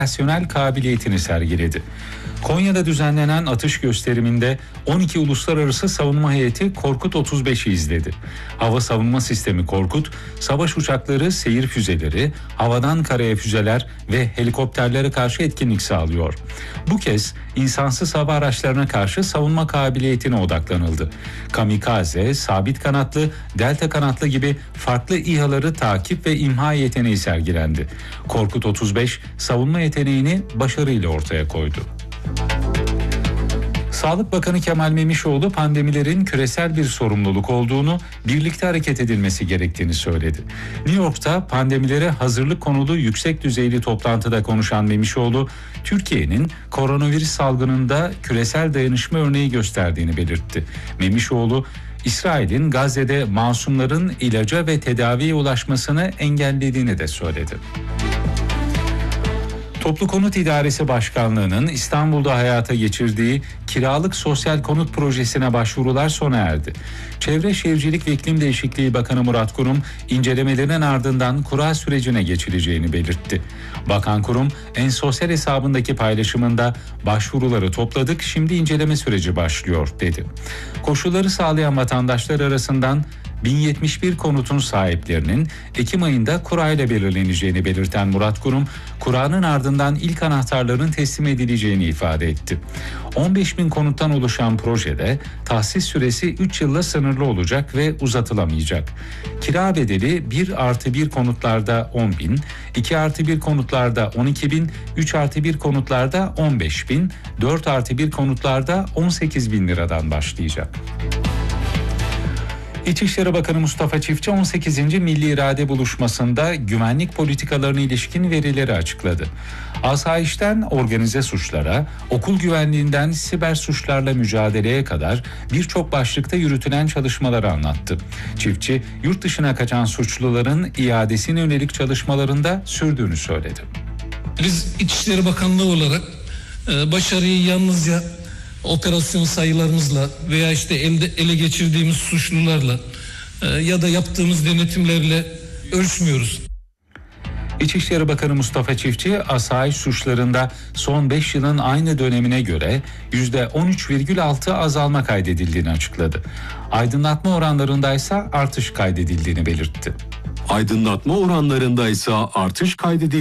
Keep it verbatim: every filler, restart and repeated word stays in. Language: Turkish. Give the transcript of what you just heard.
operasyonel kabiliyetini sergiledi. Konya'da düzenlenen atış gösteriminde on iki uluslararası savunma heyeti Korkut otuz beşi izledi. Hava savunma sistemi Korkut, savaş uçakları, seyir füzeleri, havadan karaya füzeler ve helikopterlere karşı etkinlik sağlıyor. Bu kez insansız hava araçlarına karşı savunma kabiliyetine odaklanıldı. Kamikaze, sabit kanatlı, delta kanatlı gibi farklı İHA'ları takip ve imha yeteneği sergilendi. Korkut otuz beş savunma yeteneğini başarıyla ortaya koydu. Sağlık Bakanı Kemal Memişoğlu pandemilerin küresel bir sorumluluk olduğunu, birlikte hareket edilmesi gerektiğini söyledi. New York'ta pandemilere hazırlık konulu yüksek düzeyli toplantıda konuşan Memişoğlu, Türkiye'nin koronavirüs salgınında küresel dayanışma örneği gösterdiğini belirtti. Memişoğlu, İsrail'in Gazze'de masumların ilaca ve tedaviye ulaşmasını engellediğini de söyledi. Toplu Konut İdaresi Başkanlığı'nın İstanbul'da hayata geçirdiği kiralık sosyal konut projesine başvurular sona erdi. Çevre Şehircilik ve İklim Değişikliği Bakanı Murat Kurum, incelemelerin ardından kura sürecine geçileceğini belirtti. Bakan Kurum, En Sosyal hesabındaki paylaşımında başvuruları topladık, şimdi inceleme süreci başlıyor dedi. Koşulları sağlayan vatandaşlar arasından bin yetmiş bir konutun sahiplerinin Ekim ayında kurayla belirleneceğini belirten Murat Kurum, kuranın ardından ilk anahtarların teslim edileceğini ifade etti. on beş bin konuttan oluşan projede tahsis süresi üç yılla sınırlı olacak ve uzatılamayacak. Kira bedeli bir artı bir konutlarda on bin, iki artı bir konutlarda on iki bin, üç artı bir konutlarda on beş bin, dört artı bir konutlarda on sekiz bin liradan başlayacak. İçişleri Bakanı Mustafa Çiftçi on sekizinci Milli İrade Buluşması'nda güvenlik politikalarına ilişkin verileri açıkladı. Asayişten organize suçlara, okul güvenliğinden siber suçlarla mücadeleye kadar birçok başlıkta yürütülen çalışmaları anlattı. Çiftçi, yurt dışına kaçan suçluların iadesine yönelik çalışmalarında sürdüğünü söyledi. Biz İçişleri Bakanlığı olarak başarıyı yalnızca operasyon sayılarımızla veya işte elde, ele geçirdiğimiz suçlularla e, ya da yaptığımız denetimlerle ölçmüyoruz. İçişleri Bakanı Mustafa Çiftçi, asayiş suçlarında son beş yılın aynı dönemine göre yüzde on üç virgül altı azalma kaydedildiğini açıkladı. Aydınlatma oranlarındaysa artış kaydedildiğini belirtti. Aydınlatma oranlarındaysa artış kaydedildiğini